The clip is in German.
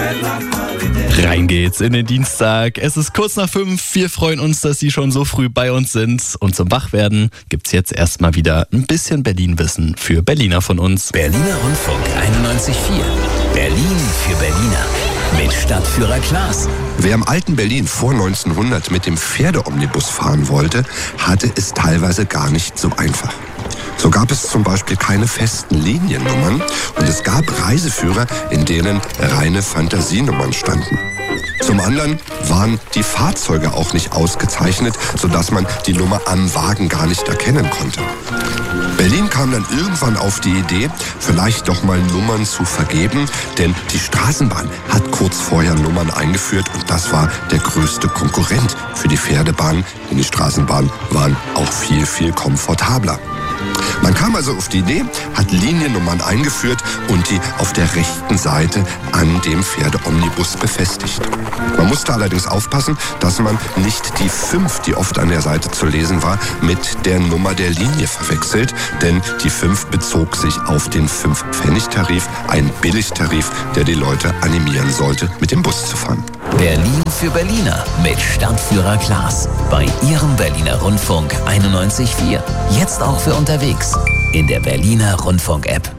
Rein geht's in den Dienstag. Es ist kurz nach 5. Wir freuen uns, dass Sie schon so früh bei uns sind. Und zum Wachwerden gibt's jetzt erstmal wieder ein bisschen Berlin-Wissen für Berliner von uns. Berliner Rundfunk 91.4. Berlin für Berliner. Mit Stadtführer Klaas. Wer im alten Berlin vor 1900 mit dem Pferdeomnibus fahren wollte, hatte es teilweise gar nicht so einfach. So gab es zum Beispiel keine festen Liniennummern und es gab Reiseführer, in denen reine Fantasienummern standen. Zum anderen waren die Fahrzeuge auch nicht ausgezeichnet, sodass man die Nummer am Wagen gar nicht erkennen konnte. Berlin kam dann irgendwann auf die Idee, vielleicht doch mal Nummern zu vergeben, denn die Straßenbahn hat kurz vorher Nummern eingeführt und das war der größte Konkurrent für die Pferdebahn, denn die Straßenbahnen waren auch viel, viel komfortabler. Man kam also auf die Idee, hat Liniennummern eingeführt und die auf der rechten Seite an dem Pferdeomnibus befestigt. Man musste allerdings aufpassen, dass man nicht die 5, die oft an der Seite zu lesen war, mit der Nummer der Linie verwechselt, denn die 5 bezog sich auf den 5-Pfennig-Tarif, ein Billigtarif, der die Leute animieren sollte, mit dem Bus zu fahren. Berlin für Berliner mit Stadtführer Klaas. Bei Ihrem Berliner Rundfunk 91.4. Jetzt auch für unterwegs in der Berliner Rundfunk-App.